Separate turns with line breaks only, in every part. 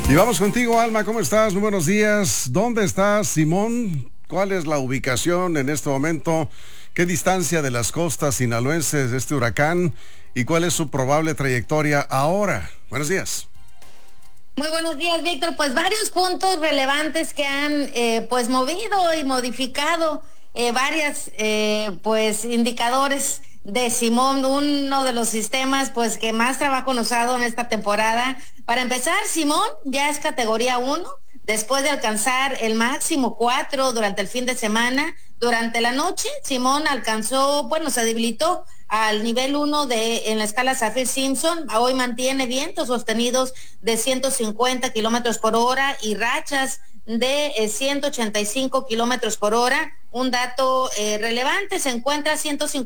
Y vamos contigo, Alma, ¿cómo estás? Muy buenos días. ¿Dónde estás, Simón? ¿Cuál es la ubicación en este momento? ¿Qué distancia de las costas sinaloenses de este huracán? ¿Y cuál es su probable trayectoria ahora? Buenos días.
Muy buenos días, Víctor. Pues varios puntos relevantes que han pues movido y modificado varias pues indicadores de Simón, uno de los sistemas pues que más trabajo nos ha dado en esta temporada. Para empezar, Simón ya es categoría 1 después de alcanzar el máximo 4 durante el fin de semana. Durante la noche, Simón alcanzó, bueno, se debilitó al nivel 1 en la escala Saffir-Simpson. Hoy mantiene vientos sostenidos de 150 kilómetros por hora y rachas de 185 kilómetros por hora. Un dato relevante: se encuentra a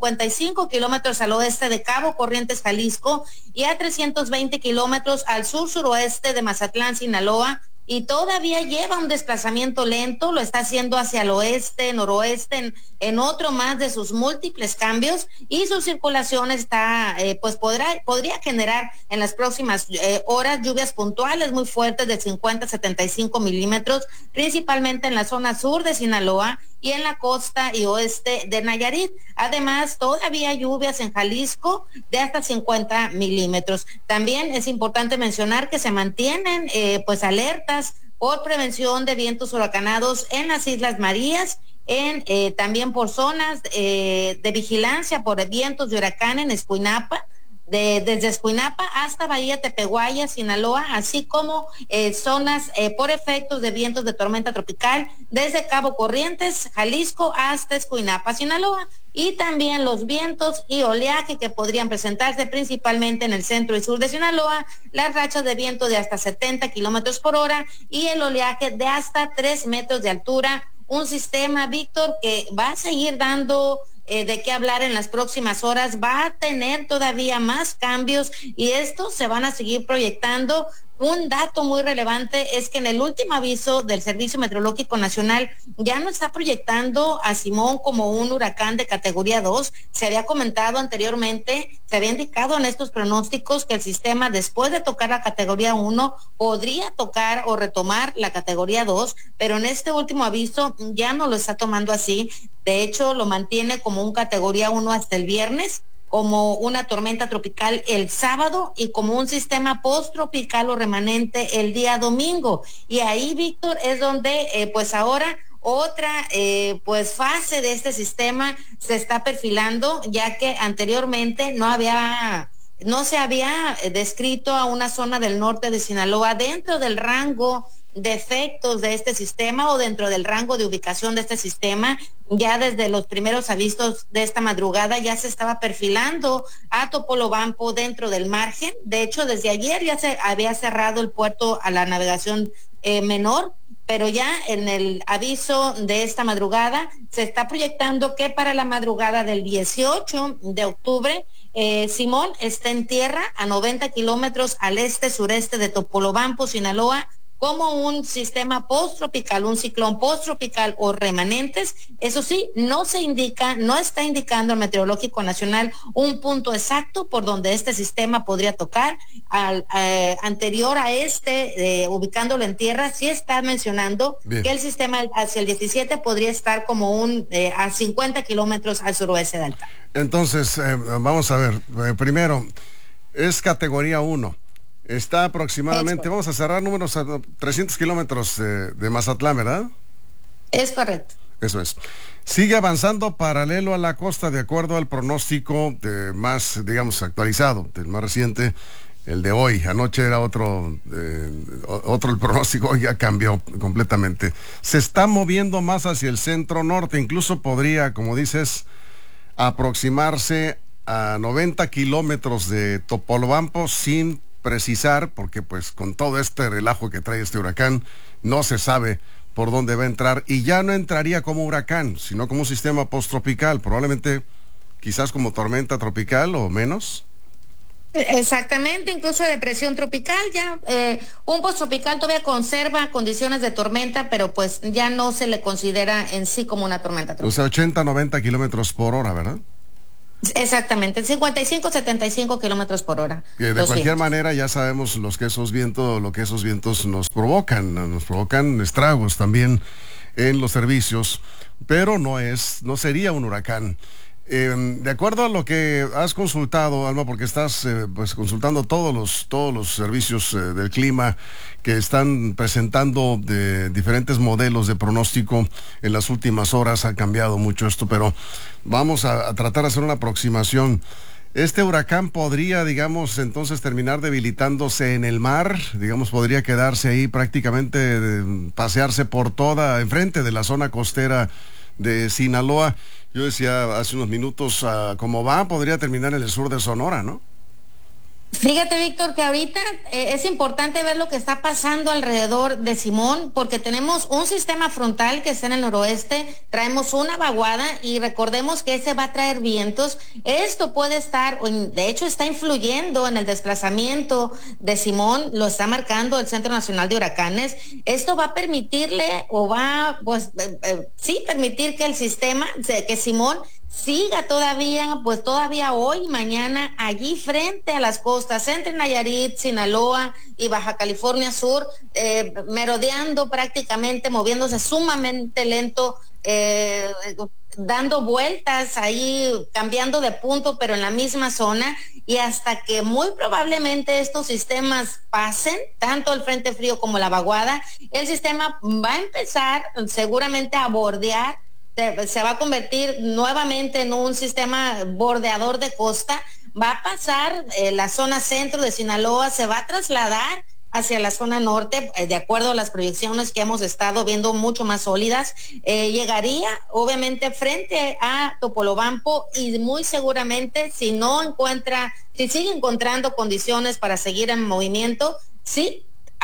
155 kilómetros al oeste de Cabo Corrientes, Jalisco, y a 320 kilómetros al sur-suroeste de Mazatlán, Sinaloa, y todavía lleva un desplazamiento lento. Lo está haciendo hacia el oeste, noroeste, en otro más de sus múltiples cambios, y su circulación está, pues podría generar en las próximas horas lluvias puntuales muy fuertes de 50 a 75 milímetros, principalmente en la zona sur de Sinaloa y en la costa y oeste de Nayarit. Además, todavía lluvias en Jalisco de hasta 50 milímetros. También es importante mencionar que se mantienen pues alertas por prevención de vientos huracanados en las Islas Marías, también por zonas de vigilancia por vientos de huracán en Escuinapa, desde Escuinapa hasta Bahía Tepehuaya, Sinaloa, así como zonas por efectos de vientos de tormenta tropical desde Cabo Corrientes, Jalisco, hasta Escuinapa, Sinaloa. Y también los vientos y oleaje que podrían presentarse principalmente en el centro y sur de Sinaloa, las rachas de viento de hasta 70 kilómetros por hora y el oleaje de hasta 3 metros de altura. Un sistema, Víctor, que va a seguir dando de qué hablar en las próximas horas, va a tener todavía más cambios y estos se van a seguir proyectando. Un dato muy relevante es que en el último aviso del Servicio Meteorológico Nacional ya no está proyectando a Simón como un huracán de categoría 2. Se había comentado anteriormente, se había indicado en estos pronósticos que el sistema, después de tocar la categoría 1, podría tocar o retomar la categoría 2, pero en este último aviso ya no lo está tomando así. De hecho, lo mantiene como un categoría 1 hasta el viernes, como una tormenta tropical el sábado y como un sistema posttropical o remanente el día domingo. Y ahí, Víctor, es donde pues ahora otra pues fase de este sistema se está perfilando, ya que anteriormente no se había descrito a una zona del norte de Sinaloa dentro del rango de efectos de este sistema o dentro del rango de ubicación de este sistema. Ya desde los primeros avisos de esta madrugada ya se estaba perfilando a Topolobampo dentro del margen. De hecho, desde ayer ya se había cerrado el puerto a la navegación menor, pero ya en el aviso de esta madrugada se está proyectando que para la madrugada del 18 de octubre Simón está en tierra a 90 kilómetros al este-sureste de Topolobampo, Sinaloa, como un sistema posttropical, un ciclón posttropical o remanentes. Eso sí, no está indicando el Meteorológico Nacional un punto exacto por donde este sistema podría tocar. Anterior a ubicándolo en tierra, sí está mencionando Bien. Que el sistema hacia el 17 podría estar como a 50 kilómetros al suroeste de Alta.
Entonces, vamos a ver, primero, es categoría 1. Está aproximadamente, vamos a cerrar números, a 300 kilómetros de Mazatlán, ¿verdad?
Es correcto.
Eso es. Sigue avanzando paralelo a la costa de acuerdo al pronóstico más, digamos, actualizado, del más reciente, el de hoy. Anoche era otro el pronóstico, hoy ya cambió completamente. Se está moviendo más hacia el centro-norte, incluso podría, como dices, aproximarse a 90 kilómetros de Topolobampo sin precisar, porque pues con todo este relajo que trae este huracán, no se sabe por dónde va a entrar, y ya no entraría como huracán, sino como un sistema posttropical, probablemente quizás como tormenta tropical o menos.
Exactamente, incluso depresión tropical. Ya un posttropical todavía conserva condiciones de tormenta, pero pues ya no se le considera en sí como una tormenta tropical.
O sea, 80, 90 kilómetros por hora, ¿verdad?
Exactamente, 55, 75 kilómetros por hora.
Que de cualquier manera ya sabemos lo que esos vientos nos provocan estragos también en los servicios, pero no sería un huracán. De acuerdo a lo que has consultado, Alma, porque estás pues consultando todos los servicios del clima que están presentando de diferentes modelos de pronóstico en las últimas horas, ha cambiado mucho esto, pero vamos a tratar de hacer una aproximación. Este huracán podría, digamos, entonces terminar debilitándose en el mar, digamos, podría quedarse ahí prácticamente, pasearse por enfrente de la zona costera de Sinaloa. Yo decía hace unos minutos, como podría terminar en el sur de Sonora, ¿no?
Fíjate, Víctor, que ahorita es importante ver lo que está pasando alrededor de Simón, porque tenemos un sistema frontal que está en el noroeste, traemos una vaguada y recordemos que ese va a traer vientos. Esto puede estar, de hecho está influyendo en el desplazamiento de Simón, lo está marcando el Centro Nacional de Huracanes. Esto va a permitirle, permitir que el sistema, que Simón siga todavía hoy y mañana allí frente a las costas entre Nayarit, Sinaloa y Baja California Sur, merodeando prácticamente, moviéndose sumamente lento, dando vueltas ahí, cambiando de punto, pero en la misma zona, y hasta que muy probablemente estos sistemas pasen, tanto el frente frío como la vaguada, el sistema va a empezar seguramente a bordear, se va a convertir nuevamente en un sistema bordeador de costa, va a pasar la zona centro de Sinaloa, se va a trasladar hacia la zona norte, de acuerdo a las proyecciones que hemos estado viendo mucho más sólidas, llegaría obviamente frente a Topolobampo y muy seguramente si sigue encontrando condiciones para seguir en movimiento, sí,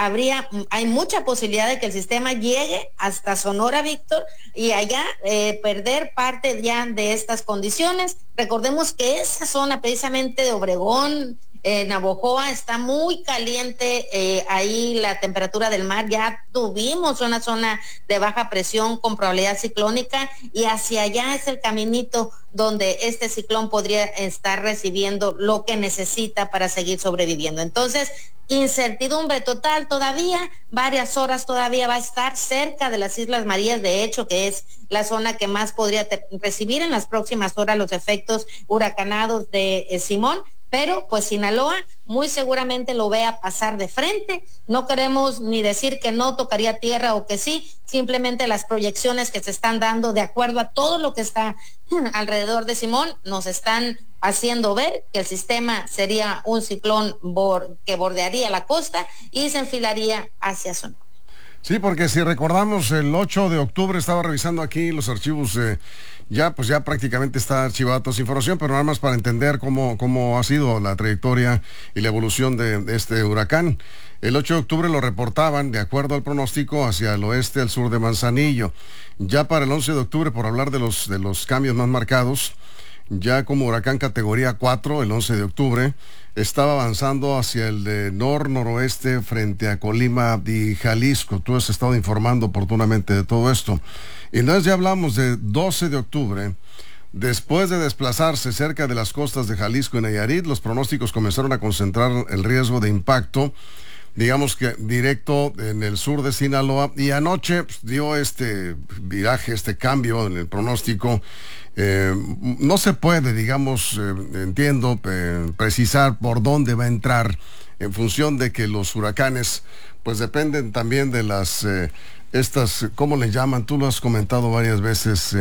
hay mucha posibilidad de que el sistema llegue hasta Sonora, Víctor, y allá perder parte ya de estas condiciones. Recordemos que esa zona precisamente de Obregón, Navojoa, está muy caliente, ahí la temperatura del mar, ya tuvimos una zona de baja presión con probabilidad ciclónica y hacia allá es el caminito donde este ciclón podría estar recibiendo lo que necesita para seguir sobreviviendo. Entonces, incertidumbre total todavía, varias horas todavía va a estar cerca de las Islas Marías, de hecho, que es la zona que más podría recibir en las próximas horas los efectos huracanados de Simón. Pero pues Sinaloa muy seguramente lo vea pasar de frente. No queremos ni decir que no tocaría tierra o que sí, simplemente las proyecciones que se están dando de acuerdo a todo lo que está alrededor de Simón nos están haciendo ver que el sistema sería un ciclón que bordearía la costa y se enfilaría hacia Sonora.
Sí, porque si recordamos, el 8 de octubre estaba revisando aquí los archivos, ya prácticamente está archivada toda esa información, pero nada más para entender cómo ha sido la trayectoria y la evolución de este huracán. El 8 de octubre lo reportaban, de acuerdo al pronóstico, hacia el oeste, al sur de Manzanillo. Ya para el 11 de octubre, por hablar de los cambios más marcados, ya como huracán categoría 4, el 11 de octubre, estaba avanzando hacia el de noroeste frente a Colima y Jalisco. Tú has estado informando oportunamente de todo esto. Y entonces ya hablamos de 12 de octubre. Después de desplazarse cerca de las costas de Jalisco y Nayarit, los pronósticos comenzaron a concentrar el riesgo de impacto, digamos que directo en el sur de Sinaloa, y anoche dio este viraje, este cambio en el pronóstico. No se puede, digamos, entiendo, precisar por dónde va a entrar en función de que los huracanes pues dependen también de estas, ¿cómo le llaman? Tú lo has comentado varias veces,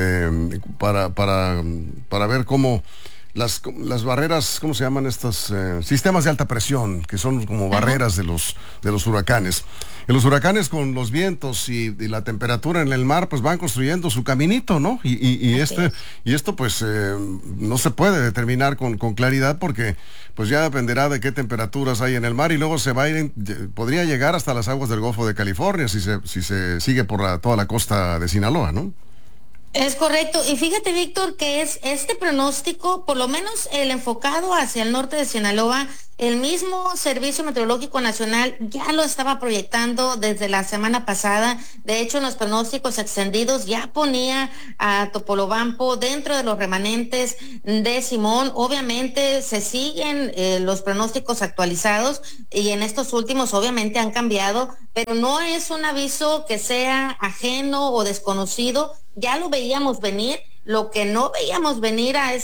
para ver cómo las barreras, ¿cómo se llaman estos sistemas de alta presión, que son como barreras de los huracanes? Y los huracanes, con los vientos y la temperatura en el mar, pues van construyendo su caminito, ¿no? Y esto pues no se puede determinar con claridad, porque pues ya dependerá de qué temperaturas hay en el mar, y luego podría llegar hasta las aguas del Golfo de California si se sigue por toda la costa de Sinaloa, ¿no?
Es correcto. Y fíjate, Víctor, que es este pronóstico, por lo menos el enfocado hacia el norte de Sinaloa, El mismo Servicio Meteorológico Nacional ya lo estaba proyectando desde la semana pasada. De hecho, en los pronósticos extendidos ya ponía a Topolobampo dentro de los remanentes de Simón. Obviamente se siguen los pronósticos actualizados y en estos últimos obviamente han cambiado, pero no es un aviso que sea ajeno o desconocido. Ya lo veíamos venir. Lo que no veíamos venir a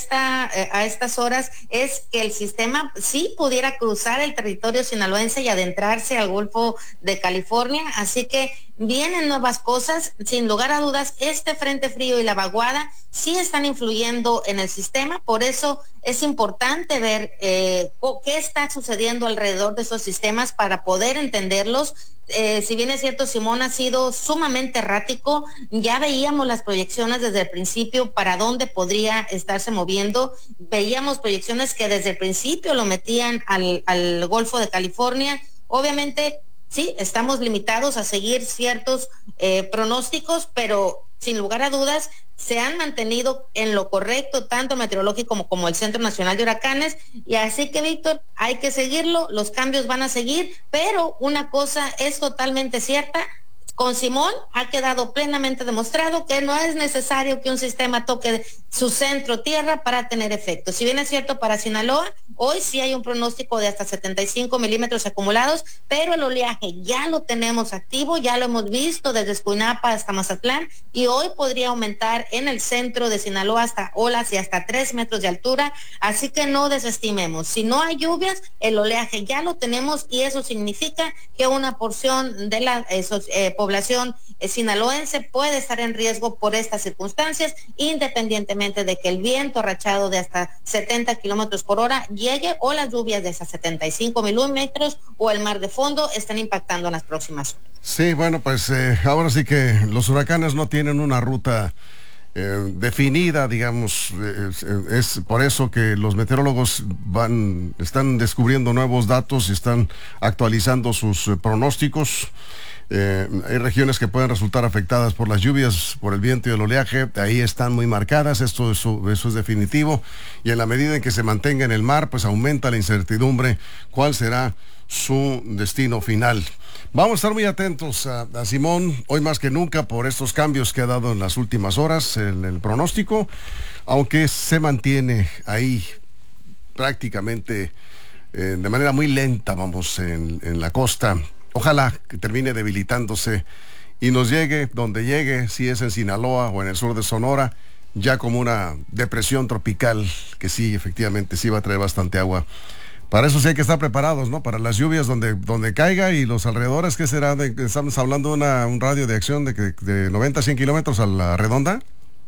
estas horas es que el sistema sí pudiera cruzar el territorio sinaloense y adentrarse al Golfo de California. Así que vienen nuevas cosas. Sin lugar a dudas, este frente frío y la vaguada sí están influyendo en el sistema. Por eso es importante ver qué está sucediendo alrededor de esos sistemas para poder entenderlos. Si bien es cierto, Simón ha sido sumamente errático, ya veíamos las proyecciones desde el principio para dónde podría estarse moviendo. Veíamos proyecciones que desde el principio lo metían al Golfo de California. Obviamente, sí, estamos limitados a seguir ciertos pronósticos, pero sin lugar a dudas se han mantenido en lo correcto, tanto meteorológico como el Centro Nacional de Huracanes, y así que, Víctor, hay que seguirlo, los cambios van a seguir, pero una cosa es totalmente cierta: con Simón ha quedado plenamente demostrado que no es necesario que un sistema toque su centro tierra para tener efecto. Si bien es cierto para Sinaloa, hoy sí hay un pronóstico de hasta 75 milímetros acumulados, pero el oleaje ya lo tenemos activo, ya lo hemos visto desde Escuinapa hasta Mazatlán, y hoy podría aumentar en el centro de Sinaloa hasta olas y hasta 3 metros de altura, así que no desestimemos. Si no hay lluvias, el oleaje ya lo tenemos, y eso significa que una porción de la población sinaloense puede estar en riesgo por estas circunstancias, independientemente de que el viento rachado de hasta 70 kilómetros por hora llegue, o las lluvias de hasta 75 milímetros o el mar de fondo estén impactando en las próximas horas.
Sí, bueno, pues ahora sí que los huracanes no tienen una ruta definida, digamos. Es por eso que los meteorólogos están descubriendo nuevos datos y están actualizando sus pronósticos. Hay regiones que pueden resultar afectadas por las lluvias, por el viento y el oleaje. Ahí están muy marcadas. Eso es definitivo, y en la medida en que se mantenga en el mar, pues aumenta la incertidumbre cuál será su destino final. Vamos a estar muy atentos a Simón, hoy más que nunca, por estos cambios que ha dado en las últimas horas el pronóstico, aunque se mantiene ahí prácticamente de manera muy lenta, vamos, en la costa. Ojalá que termine debilitándose y nos llegue donde llegue, si es en Sinaloa o en el sur de Sonora, ya como una depresión tropical, que sí, efectivamente, sí va a traer bastante agua. Para eso sí hay que estar preparados, ¿no? Para las lluvias donde caiga, y los alrededores, ¿qué será? Estamos hablando de un radio de acción de 90 a 100 kilómetros a la redonda.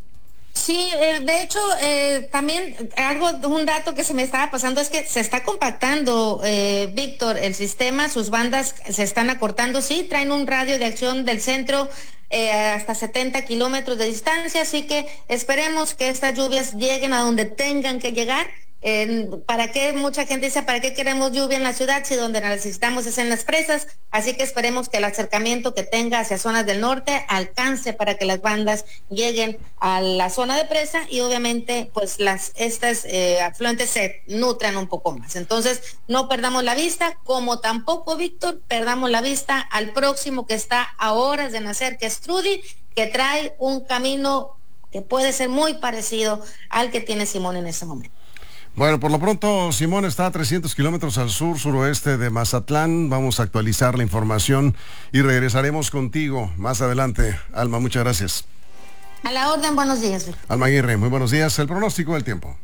Sí, de hecho, también un dato que se me estaba pasando es que se está compactando, Víctor, el sistema, sus bandas se están acortando. Sí, traen un radio de acción del centro hasta 70 kilómetros de distancia, así que esperemos que estas lluvias lleguen a donde tengan que llegar. ¿Para qué? Mucha gente dice, ¿para qué queremos lluvia en la ciudad si donde la necesitamos es en las presas? Así que esperemos que el acercamiento que tenga hacia zonas del norte alcance para que las bandas lleguen a la zona de presa, y obviamente pues estas afluentes se nutran un poco más. Entonces no perdamos la vista, como tampoco, Víctor, perdamos la vista al próximo que está a horas de nacer, que es Trudy, que trae un camino que puede ser muy parecido al que tiene Simón en ese momento.
Bueno, por lo pronto, Simón está a 300 kilómetros al suroeste de Mazatlán. Vamos a actualizar la información y regresaremos contigo más adelante. Alma, muchas gracias.
A la orden, buenos días.
Alma Aguirre, muy buenos días. El pronóstico del tiempo.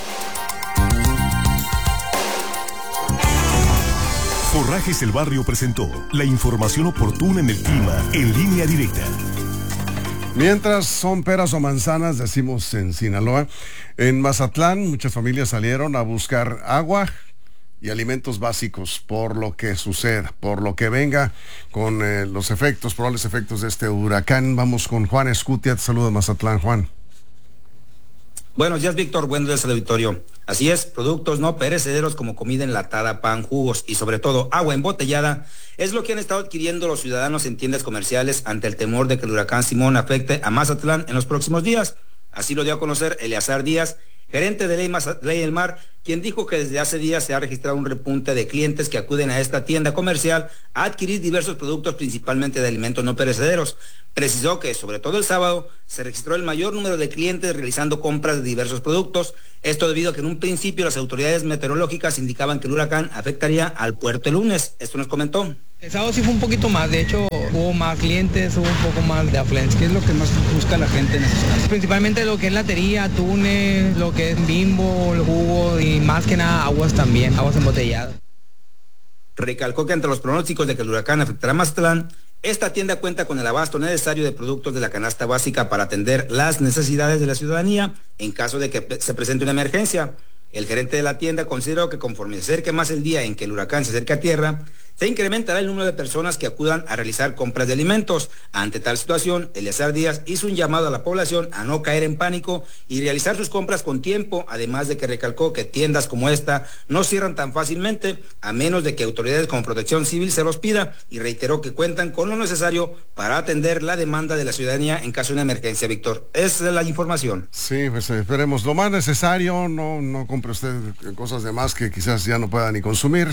Forrajes El Barrio presentó la información oportuna en el clima en Línea Directa.
Mientras son peras o manzanas, decimos en Sinaloa, en Mazatlán muchas familias salieron a buscar agua y alimentos básicos por lo que suceda, por lo que venga con los probables efectos de este huracán. Vamos con Juan Escutia. Te saluda Mazatlán, Juan.
Buenos días, Víctor. Buenos días al auditorio. Así es, productos no perecederos como comida enlatada, pan, jugos y sobre todo agua embotellada es lo que han estado adquiriendo los ciudadanos en tiendas comerciales ante el temor de que el huracán Simón afecte a Mazatlán en los próximos días. Así lo dio a conocer Eleazar Díaz, gerente de Ley del Mar, quien dijo que desde hace días se ha registrado un repunte de clientes que acuden a esta tienda comercial a adquirir diversos productos, principalmente de alimentos no perecederos. Precisó que, sobre todo el sábado, se registró el mayor número de clientes realizando compras de diversos productos. Esto debido a que en un principio las autoridades meteorológicas indicaban que el huracán afectaría al puerto el lunes. Esto nos comentó.
El sábado sí fue un poquito más, de hecho hubo más clientes, hubo un poco más de afluencia.
¿Qué es lo que más busca la gente en esos casos?
Principalmente lo que es latería, atunes, lo que es Bimbo, el jugo y más que nada aguas también, aguas embotelladas.
Recalcó que entre los pronósticos de que el huracán afectará a Mazatlán, esta tienda cuenta con el abasto necesario de productos de la canasta básica para atender las necesidades de la ciudadanía en caso de que se presente una emergencia. El gerente de la tienda consideró que conforme se acerque más el día en que el huracán se acerque a tierra, se incrementará el número de personas que acudan a realizar compras de alimentos. Ante tal situación, Eleazar Díaz hizo un llamado a la población a no caer en pánico y realizar sus compras con tiempo, además de que recalcó que tiendas como esta no cierran tan fácilmente, a menos de que autoridades como Protección Civil se los pida, y reiteró que cuentan con lo necesario para atender la demanda de la ciudadanía en caso de una emergencia, Víctor. Esa es la información.
Sí, pues esperemos lo más necesario, no compre usted cosas de más que quizás ya no pueda ni consumir,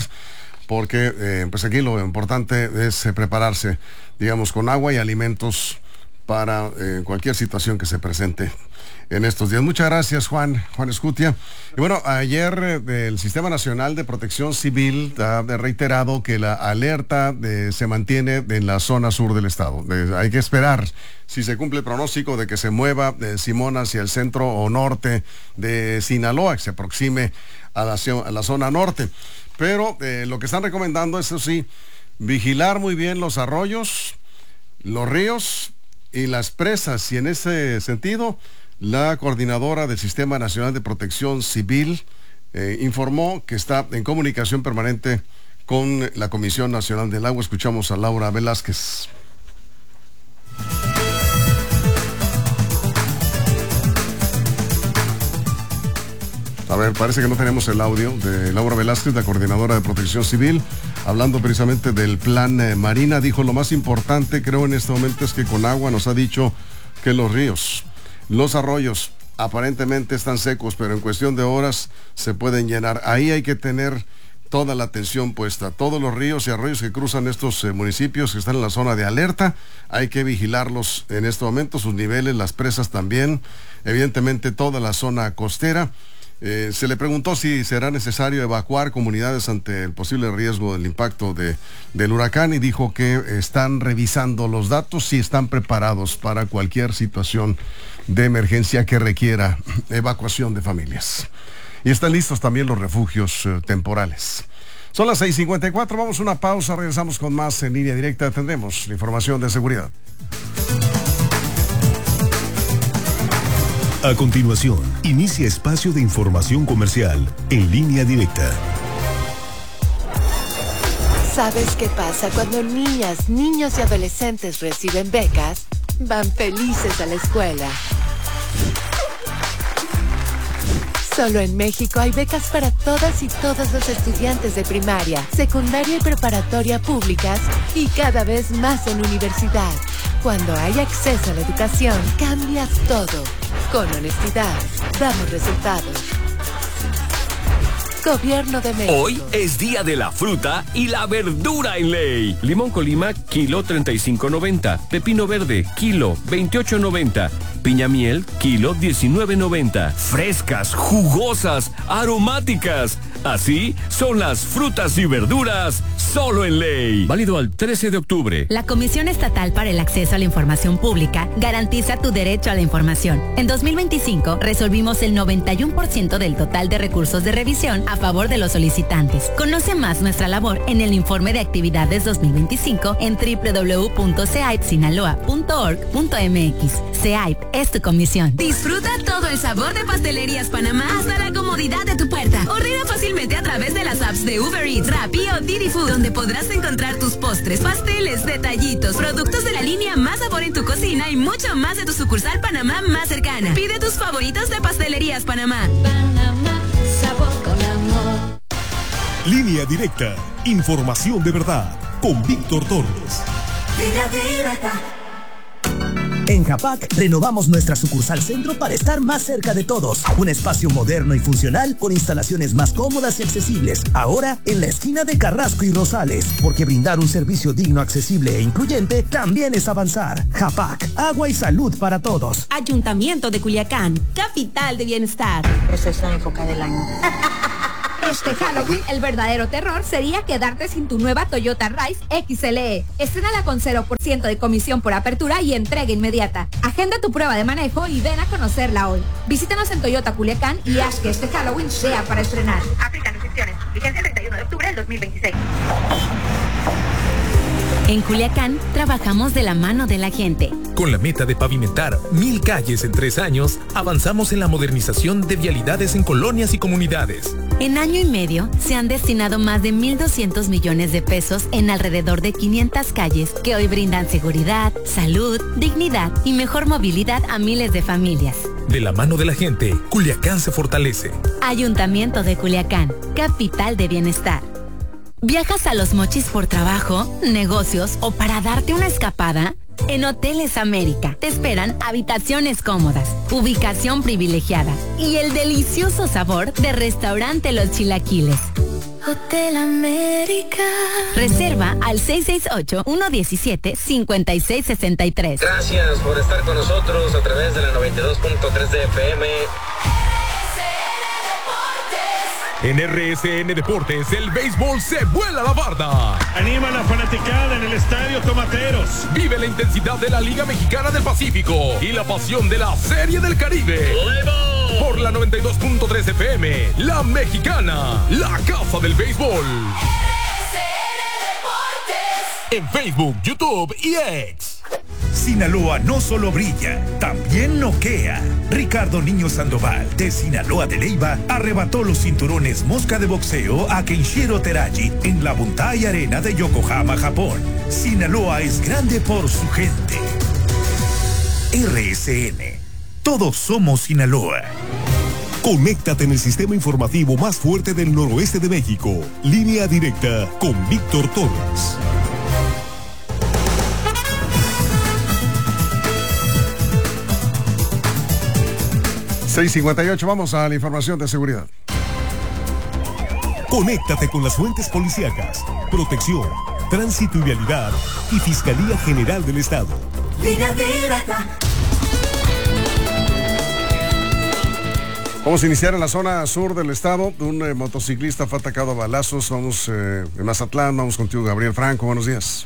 porque pues aquí lo importante es prepararse, digamos, con agua y alimentos para cualquier situación que se presente en estos días. Muchas gracias, Juan Escutia. Y bueno, ayer el Sistema Nacional de Protección Civil ha reiterado que la alerta se mantiene en la zona sur del estado. Hay que esperar si se cumple el pronóstico de que se mueva Simón hacia el centro o norte de Sinaloa, que se aproxime a la zona norte. Pero lo que están recomendando es, eso sí, vigilar muy bien los arroyos, los ríos y las presas. Y en ese sentido, la coordinadora del Sistema Nacional de Protección Civil informó que está en comunicación permanente con la Comisión Nacional del Agua. Escuchamos a Laura Velázquez. A ver, parece que no tenemos el audio de Laura Velázquez, la coordinadora de Protección Civil, hablando precisamente del plan Marina. Dijo, lo más importante creo en este momento es que Conagua nos ha dicho que los ríos, los arroyos aparentemente están secos, pero en cuestión de horas se pueden llenar. Ahí hay que tener toda la atención puesta. Todos los ríos y arroyos que cruzan estos municipios que están en la zona de alerta, hay que vigilarlos en este momento, sus niveles, las presas también, evidentemente toda la zona costera. Se le preguntó si será necesario evacuar comunidades ante el posible riesgo del impacto del huracán y dijo que están revisando los datos y están preparados para cualquier situación de emergencia que requiera evacuación de familias. Y están listos también los refugios temporales. Son las 6:54, vamos a una pausa, regresamos con más en línea directa, tendremos la información de seguridad.
A continuación, inicia espacio de información comercial en línea directa.
¿Sabes qué pasa cuando niñas, niños y adolescentes reciben becas? Van felices a la escuela. Solo en México hay becas para todas y todos los estudiantes de primaria, secundaria y preparatoria públicas y cada vez más en universidad. Cuando hay acceso a la educación, cambias todo. Con honestidad, damos resultados. Gobierno de México.
Hoy es día de la fruta y la verdura en Ley. Limón Colima, kilo 35.90. Pepino verde, kilo 28.90. Piña miel, kilo 19.90. Frescas, jugosas, aromáticas. Así son las frutas y verduras solo en Ley. Válido al 13 de octubre.
La Comisión Estatal para el Acceso a la Información Pública garantiza tu derecho a la información. En 2025 resolvimos el 91% del total de recursos de revisión a favor de los solicitantes. Conoce más nuestra labor en el informe de actividades 2025 en www.ceaipsinaloa.org.mx. CEAIP es tu comisión.
Disfruta todo el sabor de Pastelerías Panamá hasta la comodidad de tu puerta. Ordena fácilmente a través de las apps de Uber Eats, Rappi o Didi Food, donde podrás encontrar tus postres, pasteles, detallitos, productos de la línea Más Sabor en tu cocina y mucho más de tu sucursal Panamá más cercana. Pide tus favoritos de Pastelerías Panamá.
Panamá, sabor con amor.
Línea directa, información de verdad, con Víctor Torres.
Línea directa.
En Japac renovamos nuestra sucursal centro para estar más cerca de todos. Un espacio moderno y funcional con instalaciones más cómodas y accesibles. Ahora en la esquina de Carrasco y Rosales, porque brindar un servicio digno, accesible e incluyente también es avanzar. Japac, agua y salud para todos.
Ayuntamiento de Culiacán, capital de bienestar.
Esa es la época del año.
Este Halloween, el verdadero terror sería quedarte sin tu nueva Toyota Rise XLE. Estrénala con 0% de comisión por apertura y entrega inmediata. Agenda tu prueba de manejo y ven a conocerla hoy. Visítanos en Toyota Culiacán y haz que este Halloween sea para estrenar. Aplican restricciones. Vigencia el 31 de octubre del 2026.
En Culiacán, trabajamos de la mano de la gente.
Con la meta de pavimentar 1000 calles en 3 años, avanzamos en la modernización de vialidades en colonias y comunidades.
En año y medio, se han destinado más de 1,200 millones de pesos en alrededor de 500 calles que hoy brindan seguridad, salud, dignidad y mejor movilidad a miles de familias.
De la mano de la gente, Culiacán se fortalece.
Ayuntamiento de Culiacán, capital de bienestar. ¿Viajas a Los Mochis por trabajo, negocios o para darte una escapada? En Hoteles América te esperan habitaciones cómodas, ubicación privilegiada y el delicioso sabor de restaurante Los Chilaquiles.
Hotel América.
Reserva al 668-117-5663.
Gracias por estar con nosotros a través de la 92.3 de FM.
En RSN Deportes, el béisbol se vuela la barda.
Anima la fanaticada en el Estadio Tomateros.
Vive la intensidad de la Liga Mexicana del Pacífico y la pasión de la Serie del Caribe. Por la 92.3 FM, La Mexicana, la casa del béisbol. En Facebook, YouTube y X.
Sinaloa no solo brilla, también noquea. Ricardo Niño Sandoval, de Sinaloa de Leiva, arrebató los cinturones mosca de boxeo a Kenshiro Teraji en la Buntai Arena de Yokohama, Japón. Sinaloa es grande por su gente. RSN. Todos somos Sinaloa.
Conéctate en el sistema informativo más fuerte del noroeste de México. Línea directa con Víctor Torres.
.58, vamos a la información de seguridad.
Conéctate con las fuentes policíacas, protección, tránsito y vialidad y Fiscalía General del Estado.
Línea directa.
Vamos a iniciar en la zona sur del estado. Un motociclista fue atacado a balazos. Vamos en Mazatlán. Vamos contigo, Gabriel Franco. Buenos días.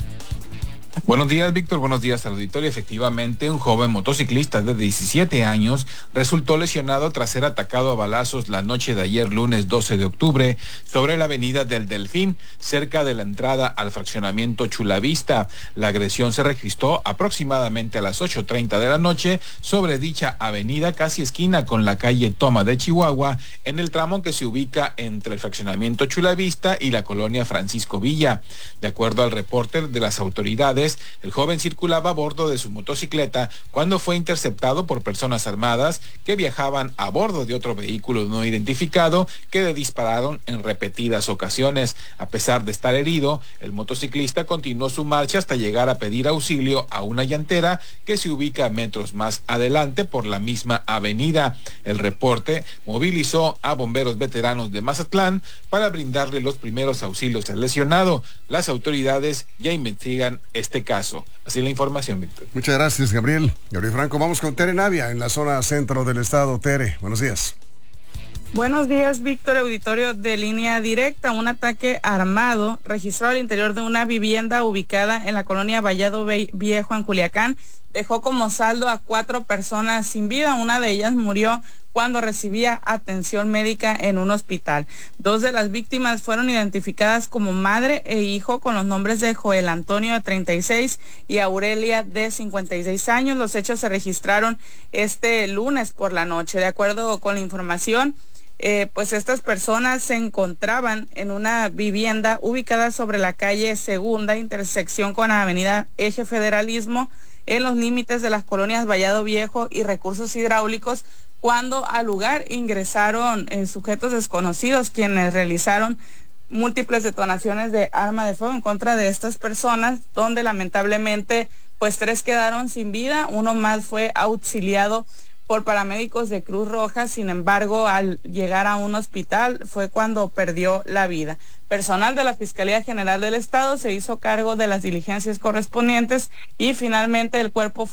Buenos días, Víctor. Buenos días al auditorio. Efectivamente, un joven motociclista de 17 años resultó lesionado tras ser atacado a balazos la noche de ayer, lunes 12 de octubre, sobre la avenida del Delfín, cerca de la entrada al fraccionamiento Chulavista. La agresión se registró aproximadamente a las 8:30 de la noche sobre dicha avenida, casi esquina con la calle Toma de Chihuahua, en el tramo que se ubica entre el fraccionamiento Chulavista y la colonia Francisco Villa. De acuerdo al reporte de las autoridades, el joven circulaba a bordo de su motocicleta cuando fue interceptado por personas armadas que viajaban a bordo de otro vehículo no identificado que le dispararon en repetidas ocasiones. A pesar de estar herido, el motociclista continuó su marcha hasta llegar a pedir auxilio a una llantera que se ubica metros más adelante por la misma avenida. El reporte movilizó a bomberos veteranos de Mazatlán para brindarle los primeros auxilios al lesionado. Las autoridades ya investigan este caso. Así la información, Víctor.
Muchas gracias, Gabriel. Gabriel Franco, vamos con Tere Navia en la zona centro del estado. Tere, buenos días.
Buenos días, Víctor, auditorio de Línea Directa. Un ataque armado registrado al interior de una vivienda ubicada en la colonia Vallado Viejo en Culiacán dejó como saldo a 4 personas sin vida. Una de ellas murió cuando recibía atención médica en un hospital. 2 de las víctimas fueron identificadas como madre e hijo con los nombres de Joel Antonio, de 36, y Aurelia, de 56 años. Los hechos se registraron este lunes por la noche. De acuerdo con la información, pues estas personas se encontraban en una vivienda ubicada sobre la calle Segunda, intersección con la avenida Eje Federalismo, en los límites de las colonias Vallado Viejo y Recursos Hidráulicos, cuando al lugar ingresaron sujetos desconocidos, quienes realizaron múltiples detonaciones de arma de fuego en contra de estas personas, donde lamentablemente pues 3 quedaron sin vida, uno más fue auxiliado por paramédicos de Cruz Roja. Sin embargo, al llegar a un hospital fue cuando perdió la vida. Personal de la Fiscalía General del Estado se hizo cargo de las diligencias correspondientes y finalmente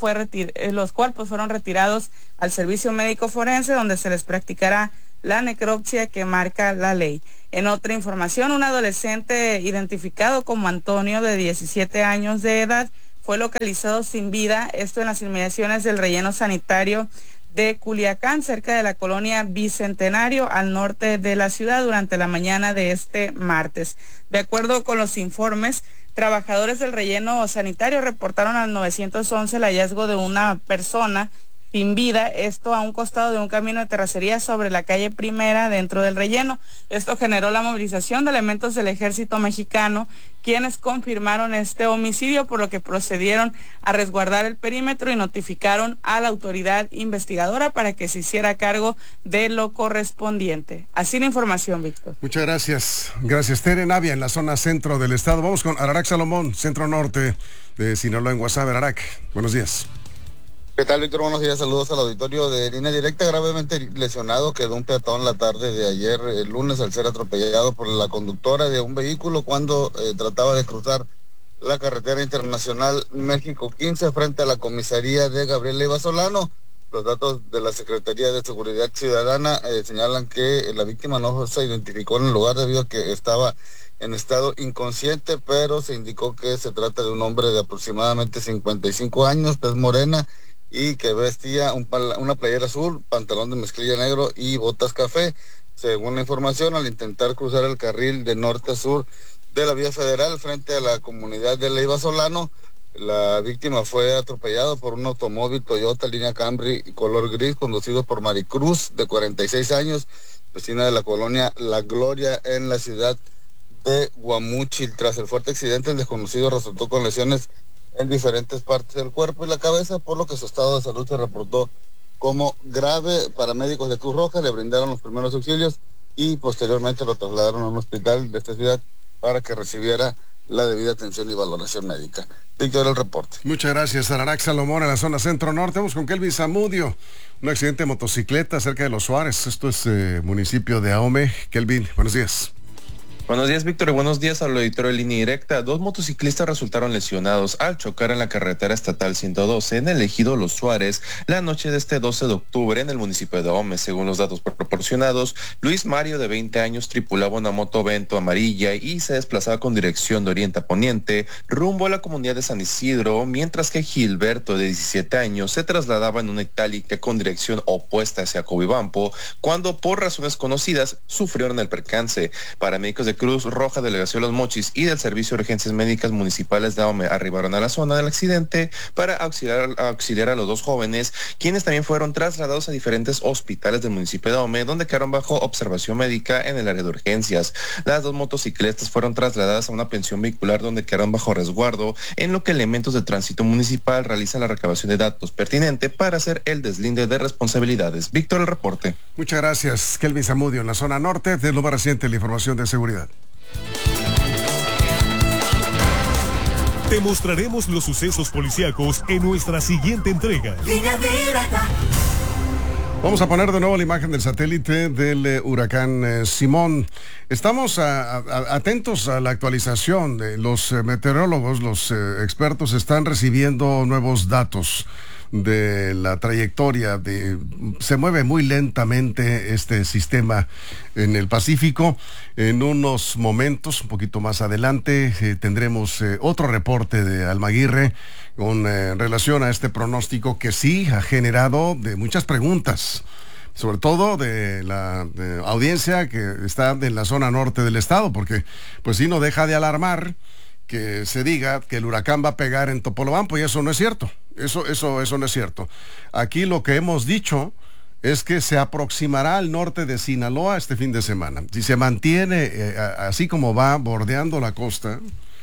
los cuerpos fueron retirados al servicio médico forense, donde se les practicará la necropsia que marca la ley. En otra información, un adolescente identificado como Antonio, de 17 años de edad, fue localizado sin vida, esto en las inmediaciones del relleno sanitario de Culiacán, cerca de la colonia Bicentenario, al norte de la ciudad, durante la mañana de este martes. De acuerdo con los informes, trabajadores del relleno sanitario reportaron al 911 el hallazgo de una persona sin vida, esto a un costado de un camino de terracería sobre la calle Primera, dentro del relleno. Esto generó la movilización de elementos del Ejército Mexicano, quienes confirmaron este homicidio, por lo que procedieron a resguardar el perímetro y notificaron a la autoridad investigadora para que se hiciera cargo de lo correspondiente. Así la información, Víctor.
Muchas gracias. Gracias, Tere. Navia, en la zona centro del estado. Vamos con Ararac Salomón, centro norte de Sinaloa, en Guasave. Ararac, buenos días.
¿Qué tal, Víctor? Buenos días, saludos al auditorio de Línea Directa. Gravemente lesionado quedó un peatón la tarde de ayer, el lunes, al ser atropellado por la conductora de un vehículo cuando trataba de cruzar la carretera internacional México 15 frente a la comisaría de Gabriel Leiva Solano. Los datos de la Secretaría de Seguridad Ciudadana señalan que la víctima no se identificó en el lugar debido a que estaba en estado inconsciente, pero se indicó que se trata de un hombre de aproximadamente 55 años, tez morena, y que vestía una playera azul, pantalón de mezclilla negro y botas café. Según la información, al intentar cruzar el carril de norte a sur de la vía federal frente a la comunidad de Leiva Solano, la víctima fue atropellada por un automóvil Toyota línea Camry color gris conducido por Maricruz, de 46 años, vecina de la colonia La Gloria en la ciudad de Guamúchil. Tras el fuerte accidente, el desconocido resultó con lesiones en diferentes partes del cuerpo y la cabeza, por lo que su estado de salud se reportó como grave. Paramédicos de Cruz Roja le brindaron los primeros auxilios y posteriormente lo trasladaron a un hospital de esta ciudad para que recibiera la debida atención y valoración médica. Víctor, el reporte.
Muchas gracias, Ararac Salomón, en la zona centro-norte. Vamos con Kelvin Zamudio. Un accidente de motocicleta cerca de Los Suárez. Esto es municipio de Ahome. Kelvin, buenos días.
Buenos días, Víctor, y buenos días al auditorio de Línea Directa. 2 motociclistas resultaron lesionados al chocar en la carretera estatal 112 en el ejido Los Suárez la noche de este 12 de octubre en el municipio de Ahome. Según los datos proporcionados, Luis Mario, de 20 años, tripulaba una moto Vento amarilla y se desplazaba con dirección de oriente a poniente rumbo a la comunidad de San Isidro, mientras que Gilberto, de 17 años, se trasladaba en una Itálica con dirección opuesta hacia Covibampo, cuando por razones conocidas sufrieron el percance. Paramédicos de Cruz Roja, Delegación Los Mochis y del Servicio de Urgencias Médicas Municipales de Ahome arribaron a la zona del accidente para auxiliar a los 2 jóvenes, quienes también fueron trasladados a diferentes hospitales del municipio de Ahome, donde quedaron bajo observación médica en el área de urgencias. Las 2 motocicletas fueron trasladadas a una pensión vehicular donde quedaron bajo resguardo, en lo que elementos de tránsito municipal realizan la recabación de datos pertinente para hacer el deslinde de responsabilidades. Víctor, el reporte.
Muchas gracias, Kelvin Zamudio, en la zona norte. De lo más reciente, la información de seguridad.
Te mostraremos los sucesos policíacos en nuestra siguiente entrega.
Vamos a poner de nuevo la imagen del satélite del huracán Simón. Estamos atentos a la actualización. Los meteorólogos, los expertos están recibiendo nuevos datos de la trayectoria. Se mueve muy lentamente este sistema en el Pacífico. En unos momentos, un poquito más adelante, tendremos otro reporte de Almaguirre con relación a este pronóstico que sí ha generado de muchas preguntas, sobre todo de la audiencia que está en la zona norte del estado, porque pues sí no deja de alarmar que se diga que el huracán va a pegar en Topolobampo, y eso no es cierto. Eso no es cierto. Aquí lo que hemos dicho es que se aproximará al norte de Sinaloa este fin de semana. Si se mantiene así como va, bordeando la costa,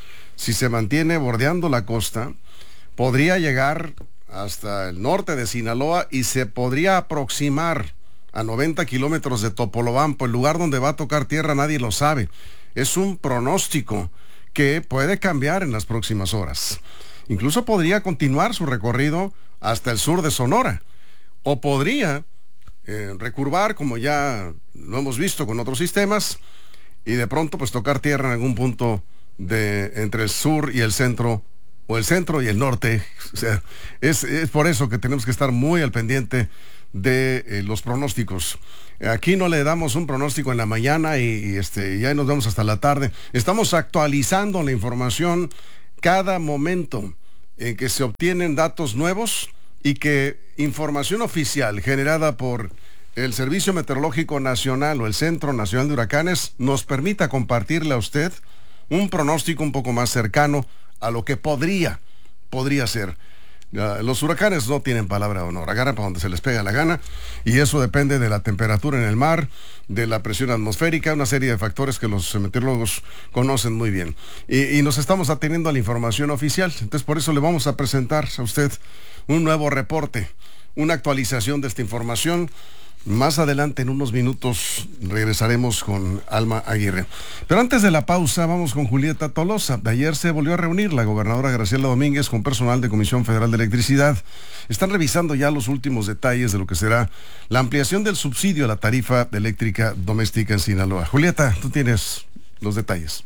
podría llegar hasta el norte de Sinaloa y se podría aproximar a 90 kilómetros de Topolobampo. El lugar donde va a tocar tierra nadie lo sabe. Es un pronóstico que puede cambiar en las próximas horas. Incluso podría continuar su recorrido hasta el sur de Sonora, o podría recurvar, como ya lo hemos visto con otros sistemas, y de pronto pues tocar tierra en algún punto entre el sur y el centro, o el centro y el norte. O sea, es por eso que tenemos que estar muy al pendiente de los pronósticos. Aquí no le damos un pronóstico en la mañana y ya nos vemos hasta la tarde. Estamos actualizando la información cada momento en que se obtienen datos nuevos y que información oficial generada por el Servicio Meteorológico Nacional o el Centro Nacional de Huracanes nos permita compartirle a usted un pronóstico un poco más cercano a lo que podría ser. Los huracanes no tienen palabra de honor, agarran para donde se les pega la gana, y eso depende de la temperatura en el mar, de la presión atmosférica, una serie de factores que los meteorólogos conocen muy bien. Y nos estamos ateniendo a la información oficial, entonces por eso le vamos a presentar a usted un nuevo reporte, una actualización de esta información. Más adelante, en unos minutos, regresaremos con Alma Aguirre. Pero antes de la pausa, vamos con Julieta Tolosa. De ayer se volvió a reunir la gobernadora Graciela Domínguez con personal de Comisión Federal de Electricidad. Están revisando ya los últimos detalles de lo que será la ampliación del subsidio a la tarifa eléctrica doméstica en Sinaloa. Julieta, tú tienes los detalles.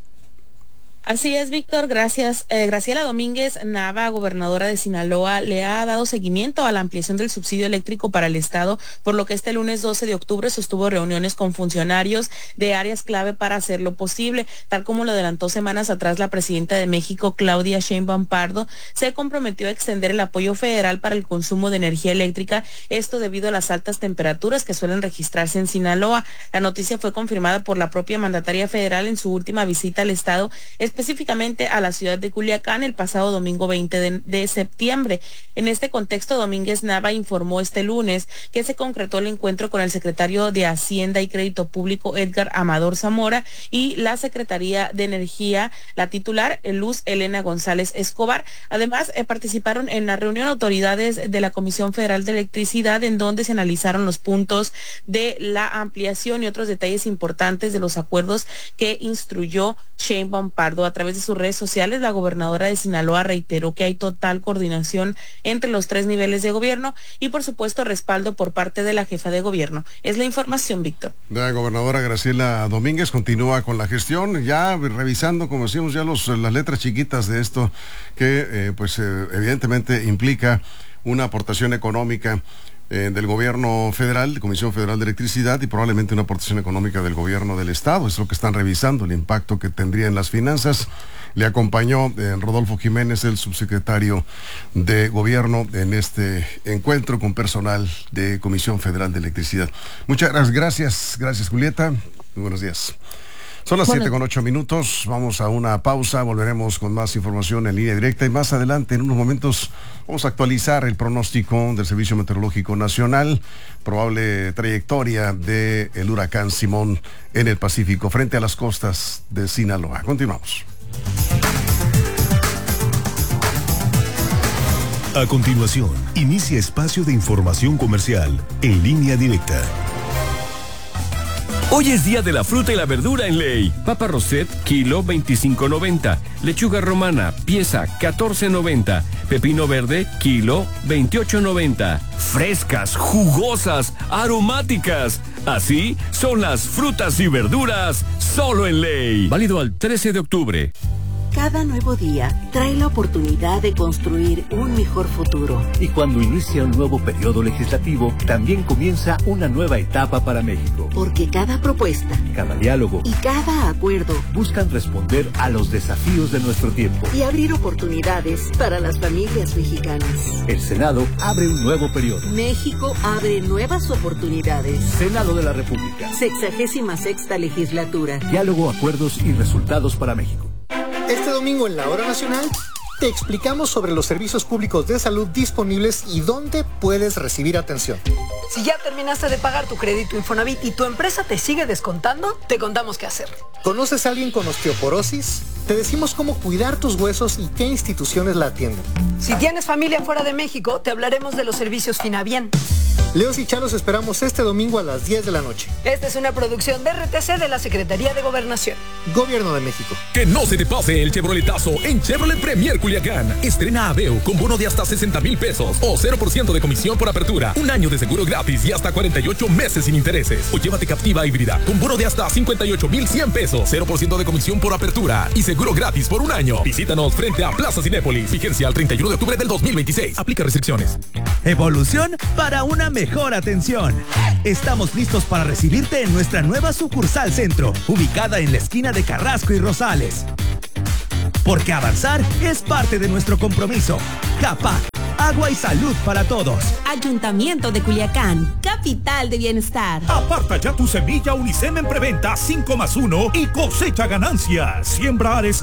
Así es, Víctor, gracias. Graciela Domínguez Nava, gobernadora de Sinaloa, le ha dado seguimiento a la ampliación del subsidio eléctrico para el Estado, por lo que este lunes 12 de octubre sostuvo reuniones con funcionarios de áreas clave para hacerlo posible. Tal como lo adelantó semanas atrás la presidenta de México, Claudia Sheinbaum Pardo, se comprometió a extender el apoyo federal para el consumo de energía eléctrica, esto debido a las altas temperaturas que suelen registrarse en Sinaloa. La noticia fue confirmada por la propia mandataria federal en su última visita al Estado, específicamente a la ciudad de Culiacán el pasado domingo 20 de septiembre. En este contexto, Domínguez Nava informó este lunes que se concretó el encuentro con el secretario de Hacienda y Crédito Público, Edgar Amador Zamora, y la Secretaría de Energía, la titular, Luz Elena González Escobar. Además, participaron en la reunión autoridades de la Comisión Federal de Electricidad, en donde se analizaron los puntos de la ampliación y otros detalles importantes de los acuerdos que instruyó Sheinbaum Pardo. A través de sus redes sociales, la gobernadora de Sinaloa reiteró que hay total coordinación entre los tres niveles de gobierno y, por supuesto, respaldo por parte de la jefa de gobierno. Es la información, Víctor.
La gobernadora Graciela Domínguez continúa con la gestión, ya revisando, como decíamos, ya las letras chiquitas de esto que, evidentemente implica una aportación económica del gobierno federal, de Comisión Federal de Electricidad, y probablemente una aportación económica del gobierno del Estado. Es lo que están revisando, el impacto que tendría en las finanzas. Le acompañó Rodolfo Jiménez, el subsecretario de Gobierno, en este encuentro con personal de Comisión Federal de Electricidad. Muchas gracias Julieta. Muy buenos días. Son las 7:08. Vamos a una pausa, volveremos con más información en línea directa y más adelante, en unos momentos, vamos a actualizar el pronóstico del Servicio Meteorológico Nacional, probable trayectoria del huracán Simón en el Pacífico frente a las costas de Sinaloa. Continuamos.
A continuación, inicia espacio de información comercial en línea directa.
Hoy es día de la fruta y la verdura en Ley. Papa Roset, kilo 25.90. Lechuga romana, pieza 14.90. Pepino verde, kilo 28.90. Frescas, jugosas, aromáticas. Así son las frutas y verduras solo en Ley. Válido al 13 de octubre.
Cada nuevo día trae la oportunidad de construir un mejor futuro.
Y cuando inicia un nuevo periodo legislativo, también comienza una nueva etapa para México.
Porque cada propuesta,
cada diálogo
y cada acuerdo
buscan responder a los desafíos de nuestro tiempo
y abrir oportunidades para las familias mexicanas.
El Senado abre un nuevo periodo.
México abre nuevas oportunidades.
Senado de la República.
66ª legislatura.
Diálogo, acuerdos y resultados para México.
Este domingo en la Hora Nacional te explicamos sobre los servicios públicos de salud disponibles y dónde puedes recibir atención.
Si ya terminaste de pagar tu crédito Infonavit y tu empresa te sigue descontando, te contamos qué hacer.
¿Conoces a alguien con osteoporosis? Te decimos cómo cuidar tus huesos y qué instituciones la atienden.
Si tienes familia fuera de México, te hablaremos de los servicios Finabian.
Leos y Chalos esperamos este domingo a las 10 de la noche.
Esta es una producción de RTC de la Secretaría de Gobernación.
Gobierno de México.
Que no se te pase el Chevroletazo en Chevrolet Premier Culiacán. Estrena Aveo con bono de hasta 60,000 pesos o 0% de comisión por apertura. Un año de seguro gratis y hasta 48 meses sin intereses. O llévate Captiva híbrida con bono de hasta 58,100 pesos, 0% de comisión por apertura y seguro gratis por un año. Visítanos frente a Plaza Cinépolis. Vigencia al 31 de octubre del 2026. Aplica restricciones.
Evolución para una mejor atención. Estamos listos para recibirte en nuestra nueva sucursal centro, ubicada en la esquina de Carrasco y Rosales. Porque avanzar es parte de nuestro compromiso. CAPAC, agua y salud para todos.
Ayuntamiento de Culiacán, capital de bienestar.
Aparta ya tu semilla Unicem en preventa 5+1 y cosecha ganancias. Siembra Ares